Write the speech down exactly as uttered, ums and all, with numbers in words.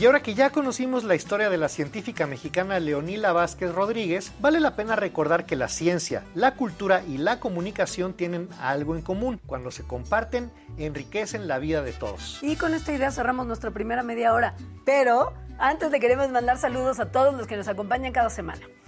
Y ahora que ya conocimos la historia de la científica mexicana Leonila Vázquez Rodríguez, vale la pena recordar que la ciencia, la cultura y la comunicación tienen algo en común. Cuando se comparten, enriquecen la vida de todos. Y con esta idea cerramos nuestra primera media hora. Pero antes le queremos mandar saludos a todos los que nos acompañan cada semana.